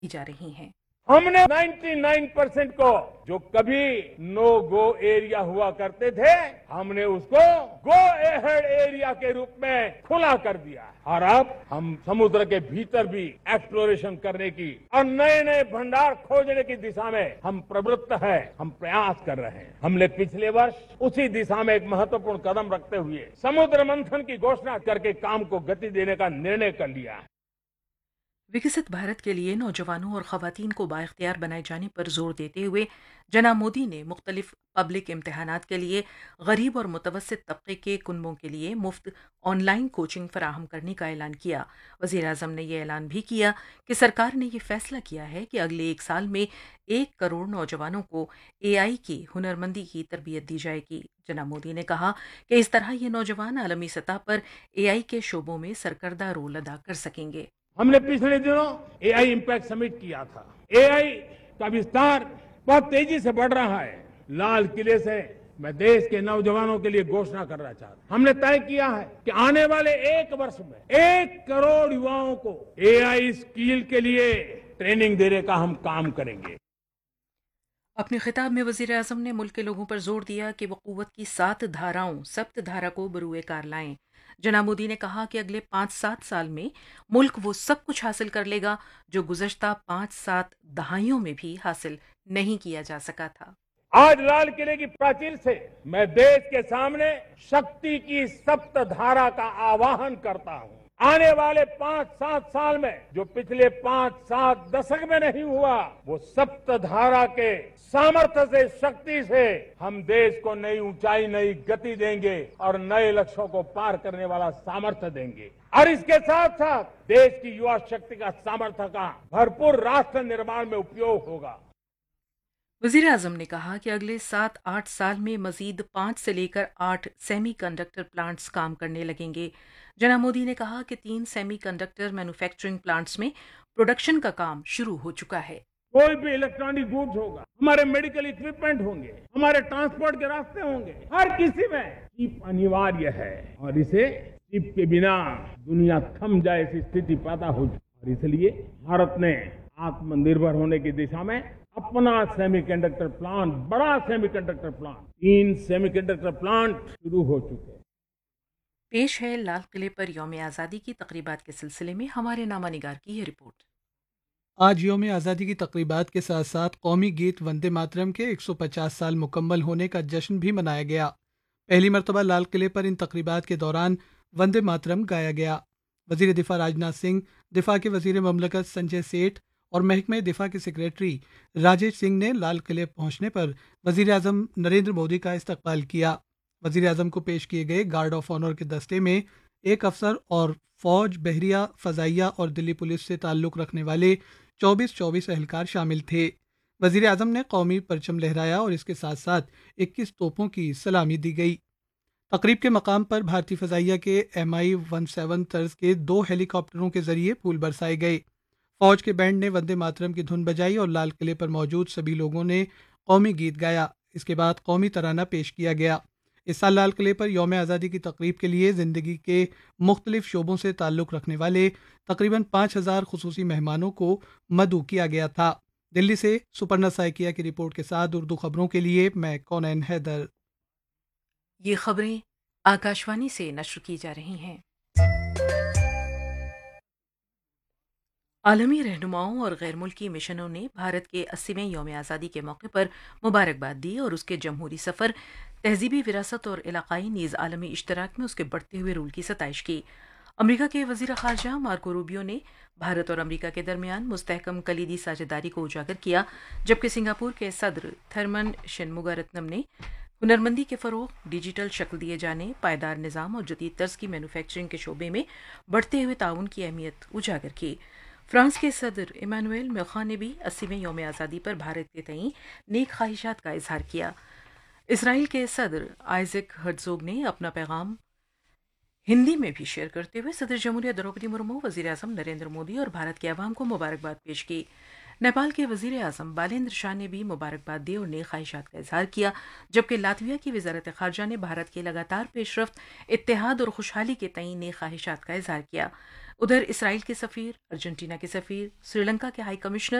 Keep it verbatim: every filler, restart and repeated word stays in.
की जा रही हैं। हमने निन्यानवे परसेंट को जो कभी नो गो एरिया हुआ करते थे, हमने उसको गो एहेड एरिया के रूप में खुला कर दिया और अब हम समुद्र के भीतर भी एक्सप्लोरेशन करने की और नए नए भंडार खोजने की दिशा में हम प्रवृत्त है, हम प्रयास कर रहे हैं। हमने पिछले वर्ष उसी दिशा में एक महत्वपूर्ण कदम रखते हुए समुद्र मंथन की घोषणा करके काम को गति देने का निर्णय कर लिया है। विकसित भारत के लिए नौजवानों और ख़वातीन को बाइख्तियार बनाए जाने पर जोर देते हुए जनाब मोदी ने मुख्तलिफ पब्लिक इम्तहानात के लिए गरीब और मुतवस्सित तबके के कुनबों के लिए मुफ्त ऑनलाइन कोचिंग फराहम करने का ऐलान किया। वज़ीर आज़म ने यह ऐलान भी किया कि सरकार ने यह फैसला किया है कि अगले एक साल में एक करोड़ नौजवानों को ए आई की हुनरमंदी की तरबियत दी जाएगी। जनाब मोदी ने कहा कि इस तरह ये नौजवान आलमी सतह पर ए आई के शोबों में सरकर्दा रोल अदा कर सकेंगे। हमने पिछले दिनों एआई इम्पैक्ट समिट किया था। एआई का विस्तार बहुत तेजी से बढ़ रहा है। लाल किले से मैं देश के नौजवानों के लिए घोषणा करना चाहता हूं। हमने तय किया है कि आने वाले एक वर्ष में एक करोड़ युवाओं को एआई स्किल के लिए ट्रेनिंग देने का हम काम करेंगे। अपने खिताब में वज़ीर आज़म ने मुल्क के लोगों पर जोर दिया कि वो क़ुव्वत की सात धाराओं सप्त धारा को बरूए कार लाएं। जनाब मोदी ने कहा कि अगले पाँच सात साल में मुल्क वो सब कुछ हासिल कर लेगा जो गुज़श्ता पाँच सात दहाइयों में भी हासिल नहीं किया जा सका था। आज लाल किले की प्राचीर से मैं देश के सामने शक्ति की सप्त धारा का आह्वान करता हूं। आने वाले पांच सात साल में जो पिछले पांच सात दशक में नहीं हुआ, वो सप्त धारा के सामर्थ्य से, शक्ति से हम देश को नई ऊंचाई, नई गति देंगे और नए लक्ष्यों को पार करने वाला सामर्थ्य देंगे। और इसके साथ साथ देश की युवा शक्ति का सामर्थ्य का भरपूर राष्ट्र निर्माण में उपयोग होगा। वज़ीर आज़म ने कहा कि अगले सात आठ साल में मजीद पाँच से लेकर आठ सेमी कंडक्टर प्लांट्स काम करने लगेंगे। जनाब मोदी ने कहा कि तीन सेमी कंडक्टर मैन्युफैक्चरिंग प्लांट्स में प्रोडक्शन का काम शुरू हो चुका है। कोई भी इलेक्ट्रॉनिक गुड्स होगा, हमारे मेडिकल इक्विपमेंट होंगे, हमारे ट्रांसपोर्ट के रास्ते होंगे, हर किसी में चिप अनिवार्य है और इसे चिप के बिना दुनिया थम जाए ऐसी स्थिति पैदा हो चुकी। और इसलिए भारत ने आत्मनिर्भर होने की दिशा में अपना सेमीकंडक्टर प्लांट, बड़ा सेमीकंडक्टर प्लांट, तीन सेमीकंडक्टर प्लांट शुरू हो चुके हैं। पेश है लाल किले पर यौम आज़ादी की तकरीबात के सिलसिले में हमारे नामा निगार की ये रिपोर्ट। आज यौम आज़ादी की तकरीबात के साथ साथ कौमी गीत वंदे मातरम के एक सौ पचास साल मुकम्मल होने का जश्न भी मनाया गया। पहली मरतबा लाल किले पर इन तकरीबात के दौरान वंदे मातरम गाया गया। वज़ीर दिफा राजनाथ सिंह, दिफा के वज़ीर ममलकत संजय सेठ और महकमे दिफा के सेक्रेटरी राजेश सिंह ने लाल किले पहुंचने पर वज़ीर आज़म नरेंद्र मोदी का इस्तकबाल किया। वज़ीर आज़म को पेश किए गए गार्ड ऑफ ऑनर के दस्ते में एक अफसर और फौज, बहरिया, फ़ज़ाइया और दिल्ली पुलिस से ताल्लुक़ रखने वाले चौबीस चौबीस एहलकार शामिल थे। वज़ीर आज़म ने कौमी परचम लहराया और इसके साथ साथ इक्कीस तोपों की सलामी दी गई। तकरीब के मकाम पर भारतीय फ़ज़ाइया के एम आई वन सेवन तर्ज के दो हेलीकॉप्टरों के जरिए फूल बरसाए गए। फौज के बैंड ने वंदे मातरम की धुन बजाई और लाल किले पर मौजूद सभी लोगों ने कौमी गीत गाया। इसके बाद कौमी तराना पेश किया गया। इस साल लाल किले पर यौम आज़ादी की तकरीब के लिए ज़िंदगी के मुख्तलिफ शोबों से ताल्लुक़ रखने वाले तकरीबन पाँच हज़ार खुसूसी मेहमानों को मदऊ किया गया था। दिल्ली से सुपर्णा साइकिया की रिपोर्ट के साथ उर्दू खबरों के लिए मैं कौनैन हैदर। ये खबरें आकाशवाणी से नश्र की जा रही हैं। आलमी रहनुमाओं और गैर मुल्की मिशनों ने भारत के अस्सीवें यौम आज़ादी के मौके पर मुबारकबाद दी और उसके जमहूरी सफ़र, तहजीबी विरासत और इलाकाई नीज़ आलमी इश्तराक में उसके बढ़ते हुए रोल की सताइश की। अमरीका के वज़ीर ख़ारजा मार्को रूबियो ने भारत और अमरीका के दरमियान मुस्तहकम कलीदी साझेदारी को उजागर किया, जबकि सिंगापुर के सदर थर्मन शनमुगारत्नम ने हुनरमंदी के फ़रोग़, डिजिटल शक्ल दिए जाने, पायदार निज़ाम और जदीद तर्ज की मैन्युफैक्चरिंग के शोबे में बढ़ते हुए ताउन की अहमियत उजागर की। फ्रांस के सदर इमानुएल मैक्रों ने भी अस्सीवें यौम आज़ादी पर भारत के तईं नेक ख्वाहिशात का इजहार किया। इसराइल के सदर आइजक हर्ज़ोग ने अपना पैगाम हिंदी में भी शेयर करते हुए सदर जमहूरिया द्रौपदी मुर्मू, वज़ीर आज़म नरेंद्र मोदी और भारत के अवाम को मुबारकबाद पेश की। नेपाल के वज़ीर आज़म बालेंद्र शाह ने भी मुबारकबाद दी और नेक ख्वाहिशात का इजहार किया, जबकि लातविया की वज़ारत ख़ारजा ने भारत के लगातार पेशरफ्त, इत्तेहाद और खुशहाली के तईं नेक ख्वाहिशात का इजहार किया। ادھر اسرائیل کے سفیر، ارجنٹینا کے سفیر، سری لنکا کے ہائی کمشنر